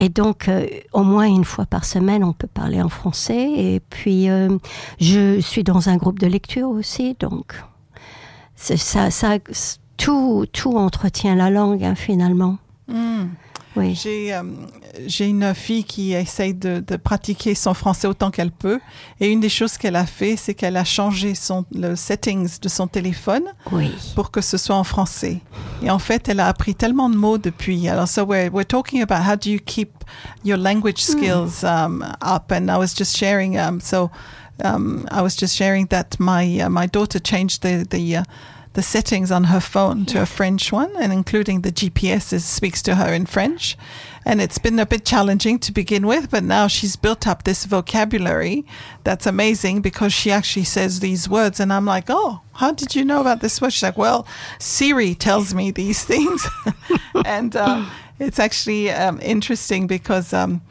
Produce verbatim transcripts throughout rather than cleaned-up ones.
Et donc, euh, au moins une fois par semaine, on peut parler en français. Et puis, euh, je suis dans un groupe de lecture aussi, donc c'est, ça, ça, tout, tout entretient la langue, hein, finalement. Mm. Oui. J'ai, euh, j'ai une fille qui essaye de, de pratiquer son français autant qu'elle peut. Et une des choses qu'elle a fait, c'est qu'elle a changé son, le settings de son téléphone oui. pour que ce soit en français. Et en fait, elle a appris tellement de mots depuis. Alors, so we're, we're talking about how do you keep your language skills um, up. And I was just sharing, um, so um, I was just sharing that my uh, my daughter changed the, the uh, the settings on her phone to a French one, and including the G P S is, speaks to her in French. And it's been a bit challenging to begin with, but now she's built up this vocabulary that's amazing because she actually says these words. And I'm like, oh, how did you know about this word? She's like, well, Siri tells me these things. and uh, it's actually um, interesting because um,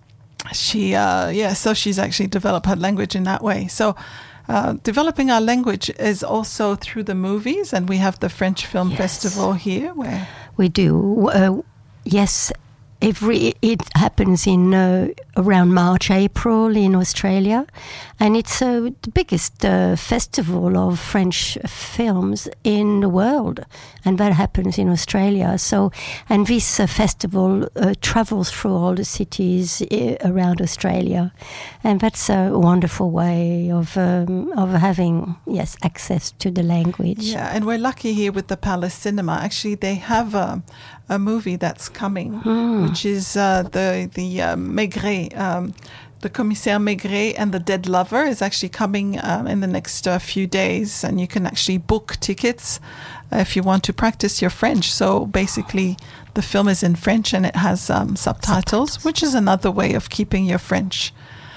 she, uh, yeah, so she's actually developed her language in that way. So Uh, developing our language is also through the movies, and we have the French Film yes. Festival here. Where we do. Uh, yes, every it happens in uh, around March, April in Australia, and it's uh, the biggest uh, festival of French films in the world, and that happens in Australia. So, and this uh, festival uh, travels through all the cities uh, around Australia, and that's a wonderful way of um, of having yes access to the language. Yeah, and we're lucky here with the Palace Cinema. Actually, they have a, a movie that's coming, mm. which is uh, the the uh, Maigret. Um, The Commissaire Maigret and the Dead Lover is actually coming um, in the next uh, few days, and you can actually book tickets uh, if you want to practice your French. So basically, the film is in French and it has um, subtitles, subtitles, which is another way of keeping your French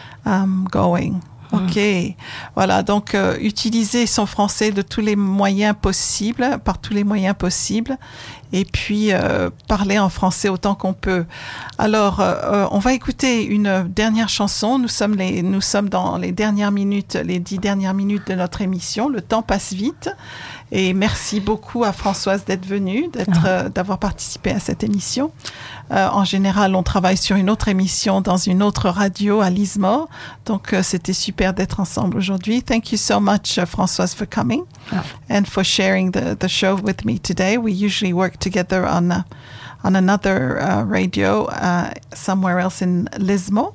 um, going. Ok, mmh. Voilà, donc euh, utiliser son français de tous les moyens possibles, par tous les moyens possibles, et puis euh, parler en français autant qu'on peut. Alors, euh, on va écouter une dernière chanson. Nous sommes, les, nous sommes dans les dernières minutes, les dix dernières minutes de notre émission. Le temps passe vite. Et merci beaucoup à Françoise d'être venue, d'être, ah. euh, d'avoir participé à cette émission. Euh, en général, on travaille sur une autre émission dans une autre radio à Lismore. Donc, euh, c'était super d'être ensemble aujourd'hui. Thank you so much, uh, Françoise, for coming ah. and for sharing the, the show with me today. We usually work together on, uh, on another uh, radio uh, somewhere else in Lismore.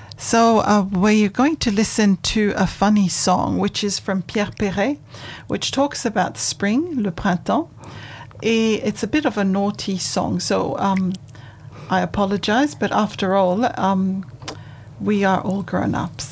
So uh, we're going to listen to a funny song, which is from Pierre Perret, which talks about spring, le printemps. Et it's a bit of a naughty song, so um, I apologize, but after all, um, we are all grown-ups.